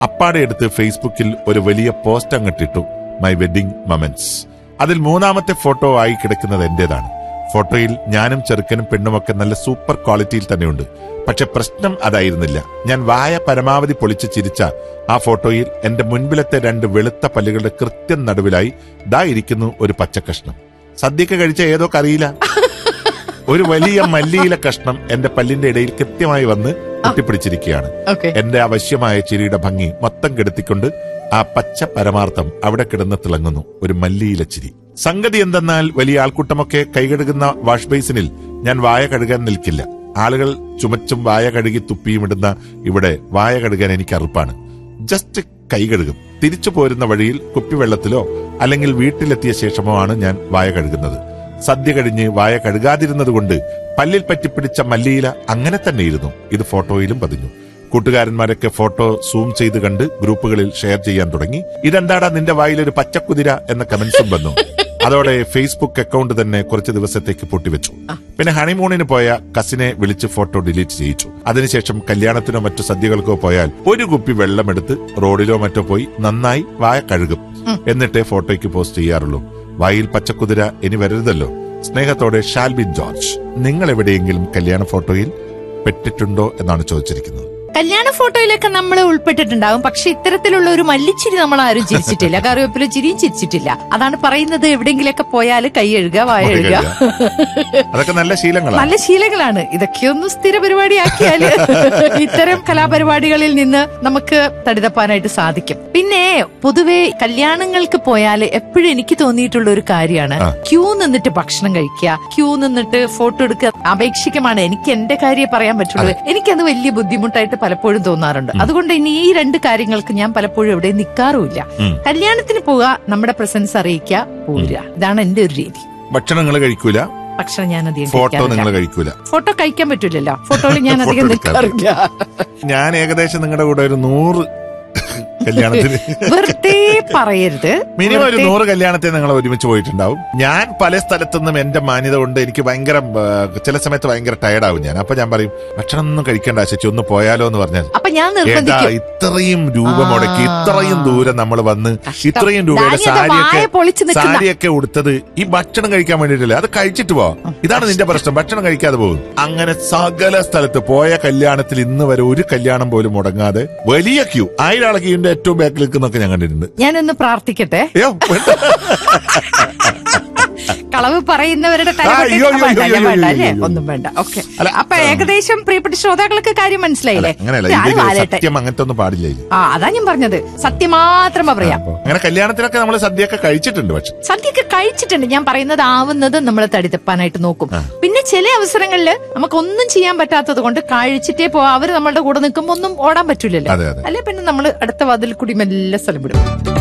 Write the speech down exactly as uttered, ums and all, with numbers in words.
അപ്പാടെ എടുത്ത് ഫേസ്ബുക്കിൽ ഒരു വലിയ പോസ്റ്റ് അങ്ങട്ടിട്ടു, മൈ വെഡിങ് മൊമെന്റ്സ്. അതിൽ മൂന്നാമത്തെ ഫോട്ടോ ആയി കിടക്കുന്നത് എന്റേതാണ്. ഫോട്ടോയിൽ ഞാനും ചെറുക്കനും പെണ്ണുമൊക്കെ നല്ല സൂപ്പർ ക്വാളിറ്റിയിൽ തന്നെയുണ്ട്. പക്ഷെ പ്രശ്നം അതായിരുന്നില്ല. ഞാൻ വായ പരമാവധി പൊളിച്ച് ചിരിച്ച ആ ഫോട്ടോയിൽ എന്റെ മുൻപിലത്തെ രണ്ട് വെളുത്ത പല്ലുകളുടെ കൃത്യം നടുവിലായി ദാ ഇരിക്കുന്നു ഒരു പച്ചക്കഷ്ണം. സദ്യക്ക് കഴിച്ച ഏതോ കറിയില്ല ഒരു വലിയ മല്ലിയില കഷ്ണം എന്റെ പല്ലിന്റെ ഇടയിൽ കൃത്യമായി വന്ന് ഒട്ടിപ്പിടിച്ചിരിക്കുകയാണ്. എന്റെ അവശ്യമായ ചിരിയുടെ ഭംഗി മൊത്തം കെടുത്തിക്കൊണ്ട് ആ പച്ച പരമാർത്ഥം അവിടെ കിടന്ന് തിളങ്ങുന്നു, ഒരു മല്ലിയില ചിരി. സംഗതി എന്തെന്നാൽ വലിയ ആൾക്കൂട്ടമൊക്കെ കൈകഴുകുന്ന വാഷ് ബേസിനിൽ ഞാൻ വായ കഴുകാൻ നിൽക്കില്ല. ആളുകൾ ചുമച്ചും വായ കഴുകി തുപ്പിയും ഇടുന്ന ഇവിടെ വായ കഴുകാൻ എനിക്ക് അറുപ്പാണ്. ജസ്റ്റ് കൈ കഴുകും. തിരിച്ചു പോരുന്ന വഴിയിൽ കുപ്പിവെള്ളത്തിലോ അല്ലെങ്കിൽ വീട്ടിലെത്തിയ ശേഷമോ ആണ് ഞാൻ വായ കഴുകുന്നത്. സദ്യ കഴിഞ്ഞ് വായ കഴുകാതിരുന്നത് കൊണ്ട് പല്ലിൽ പറ്റിപ്പിടിച്ച മല്ലിയില അങ്ങനെ തന്നെ ഇരുന്നു. ഇത് ഫോട്ടോയിലും പതിഞ്ഞു. കൂട്ടുകാരന്മാരൊക്കെ ഫോട്ടോ സൂം ചെയ്ത് കണ്ട് ഗ്രൂപ്പുകളിൽ ഷെയർ ചെയ്യാൻ തുടങ്ങി. ഇതെന്താടാ നിന്റെ വായിലൊരു പച്ചക്കുതിര എന്ന കമന്റ്സും വന്നു. അതോടെ ഫേസ്ബുക്ക് അക്കൗണ്ട് തന്നെ കുറച്ച് ദിവസത്തേക്ക് പൊട്ടിവെച്ചു. പിന്നെ ഹണിമൂണിന് പോയ കസിനെ വിളിച്ച് ഫോട്ടോ ഡിലീറ്റ് ചെയ്യിച്ചു. അതിനുശേഷം കല്യാണത്തിനോ മറ്റു സദ്യകൾക്കോ പോയാൽ ഒരു കുപ്പി വെള്ളമെടുത്ത് റോഡിലോ മറ്റോ പോയി നന്നായി വായ കഴുകും. എന്നിട്ടേ ഫോട്ടോയ്ക്ക് പോസ്റ്റ് ചെയ്യാറുള്ളൂ. വായിൽ പച്ചക്കുതിര ഇനി വരരുതല്ലോ. സ്നേഹത്തോടെ ഷാൽബിൻ ജോർജ്. നിങ്ങൾ എവിടെയെങ്കിലും കല്യാണ ഫോട്ടോയിൽ പെട്ടിട്ടുണ്ടോ എന്നാണ് ചോദിച്ചിരിക്കുന്നത്. കല്യാണ ഫോട്ടോയിലൊക്കെ നമ്മൾ ഉൾപ്പെട്ടിട്ടുണ്ടാവും. പക്ഷെ ഇത്തരത്തിലുള്ള ഒരു മല്ലിച്ചിരി നമ്മൾ ആരും ചിരിച്ചിട്ടില്ല. കറിവേപ്പില ചിരിയും ചിരിച്ചിട്ടില്ല. അതാണ് പറയുന്നത്, എവിടെയെങ്കിലൊക്കെ പോയാൽ കൈ എഴുക വായ എഴുക. അതൊക്കെ നല്ല ശീലങ്ങളാണ്. നല്ല ശീലങ്ങളാണ്. ഇതൊക്കെയൊന്നും സ്ഥിര പരിപാടിയാക്കിയാൽ ഇത്തരം കലാപരിപാടികളിൽ നിന്ന് നമുക്ക് തടിതപ്പാനായിട്ട് സാധിക്കും. പിന്നെ പൊതുവെ കല്യാണങ്ങൾക്ക് പോയാൽ എപ്പോഴും എനിക്ക് തോന്നിയിട്ടുള്ള ഒരു കാര്യമാണ് ക്യൂ നിന്നിട്ട് ഭക്ഷണം കഴിക്കുക, ക്യൂ നിന്നിട്ട് ഫോട്ടോ എടുക്കുക. അപേക്ഷികമാണ്. എനിക്ക് എന്റെ കാര്യം പറയാൻ പറ്റുള്ളൂ. എനിക്കത് വലിയ ബുദ്ധിമുട്ടായിട്ട് പലപ്പോഴും തോന്നാറുണ്ട്. അതുകൊണ്ട് ഇനി ഈ രണ്ട് കാര്യങ്ങൾക്ക് ഞാൻ പലപ്പോഴും എവിടെ നിൽക്കാറുമില്ല. കല്യാണത്തിന് പോവുക, നമ്മുടെ പ്രസൻസ് അറിയിക്കുക, പോരുക. ഇതാണ് എന്റെ ഒരു രീതി. ഭക്ഷണങ്ങൾ കഴിക്കൂല, ഭക്ഷണം ഞാൻ അധികം ഫോട്ടോ നിങ്ങൾ കഴിക്കൂല. ഫോട്ടോ കഴിക്കാൻ പറ്റൂലല്ലോ. ഫോട്ടോയിൽ ഞാൻ അധികം നിൽക്കാറില്ല. ഞാൻ ഏകദേശം നിങ്ങളുടെ കൂടെ ഒരു നൂറ് കല്യാണത്തിന് വെറുതെ പറയരുത്. മിനിമം ഒരു നൂറ് കല്യാണത്തിന് നിങ്ങൾ ഒരുമിച്ച് പോയിട്ടുണ്ടാവും. ഞാൻ പല സ്ഥലത്തുനിന്നും എന്റെ മാന്യത കൊണ്ട് എനിക്ക് ഭയങ്കര ചില സമയത്ത് ഭയങ്കര ടയർഡാവും ഞാൻ. അപ്പൊ ഞാൻ പറയും ഭക്ഷണം ഒന്നും കഴിക്കേണ്ട, ശശി ഒന്ന് പോയാലോ എന്ന് പറഞ്ഞാൽ അപ്പൊ ഞാൻ നിർബന്ധിക്കും. ഇത്രയും രൂപ മുടക്കി ഇത്രയും ദൂരം നമ്മൾ വന്ന് ഇത്രയും രൂപയുടെ സാരിയൊക്കെ സാരിയൊക്കെ ഉടുത്തത് ഈ ഭക്ഷണം കഴിക്കാൻ വേണ്ടിയിട്ടില്ല. അത് കഴിച്ചിട്ട് പോവാം. ഇതാണ് നിന്റെ പ്രശ്നം, ഭക്ഷണം കഴിക്കാതെ പോകും. അങ്ങനെ സകല സ്ഥലത്ത് പോയ കല്യാണത്തിൽ ഇന്ന് വരെ ഒരു കല്യാണം പോലും മുടങ്ങാതെ വലിയ ക്യൂ, ആയിരം ആളെ ക്യൂവിന്റെ ഏറ്റവും ബാക്കിൽ നിൽക്കുന്നൊക്കെ ഞാൻ കണ്ടിട്ടുണ്ട്. ഞാനൊന്ന് പ്രാർത്ഥിക്കട്ടെ. കളവ് പറയുന്നവരുടെ അല്ലേ ഒന്നും വേണ്ട. ഓക്കെ, അപ്പൊ ഏകദേശം പ്രിയപ്പെട്ട ശ്രോതാക്കൾക്ക് കാര്യം മനസ്സിലായില്ലേ? സത്യം അങ്ങനത്തെ ഒന്നും പാടില്ല. ആ അതാ ഞാൻ പറഞ്ഞത്, സത്യം മാത്രം പറയാം. അങ്ങനെ കല്യാണത്തിനൊക്കെ നമ്മൾ സദ്യയൊക്കെ കഴിച്ചിട്ടുണ്ട്. പക്ഷെ സദ്യയൊക്കെ കഴിച്ചിട്ടുണ്ട്. ഞാൻ പറയുന്നത് ആവുന്നത് നമ്മൾ തടിതപ്പാനായിട്ട് നോക്കും. പിന്നെ ചില അവസരങ്ങളിൽ നമുക്കൊന്നും ചെയ്യാൻ പറ്റാത്തത് കൊണ്ട് കഴിച്ചിട്ടേ പോവാ. അവര് നമ്മളുടെ കൂടെ നിൽക്കുമ്പോ ഒന്നും ഓടാൻ പറ്റൂലല്ലോ. അല്ലെ പിന്നെ നമ്മൾ അടുത്ത വാതിൽ കൂടി മെല്ലെ സ്ഥലം വിടും.